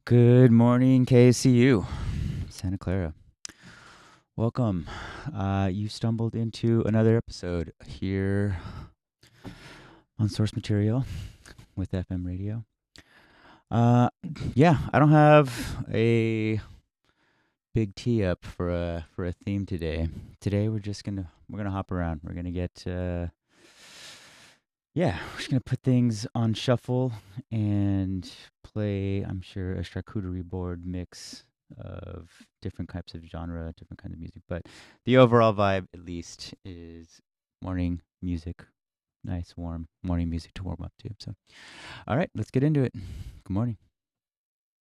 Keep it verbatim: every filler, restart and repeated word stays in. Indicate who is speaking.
Speaker 1: Good morning, K C U, Santa Clara. Welcome. Uh, you stumbled into another episode here on Source Material with F M radio. Uh, yeah, I don't have a big tee up for a for a theme today. Today we're just gonna we're gonna hop around. We're gonna get uh, yeah, we're just gonna put things on shuffle and play. I'm sure a charcuterie board mix of different types of genre, different kinds of music. But the overall vibe, at least, is morning music. Nice, warm morning music to warm up to. So, all right, let's get into it. Good morning.